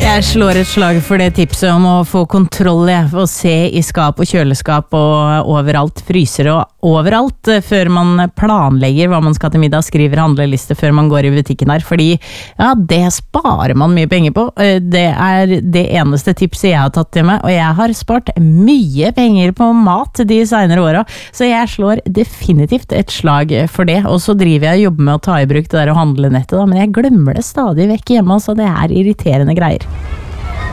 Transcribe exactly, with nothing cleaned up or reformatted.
Jeg slår et slag for det tipset om å få kontroll, jeg, å se i skap og kjøleskap og overalt, fryser og overalt, før man planlegger hva man skal til middag, skriver handleliste før man går i butikken her, fordi ja, det sparer man mye penger på. Det er det eneste tipset jeg har tatt til meg, og jeg har spart mye penger på mat de senere åra, så jeg slår definitivt et slag for det, og så driver jeg og jobber med å ta i bruk det der å handle nettet, da, men jeg glemmer det stadig vekk hjemme, så det er irriterende greier.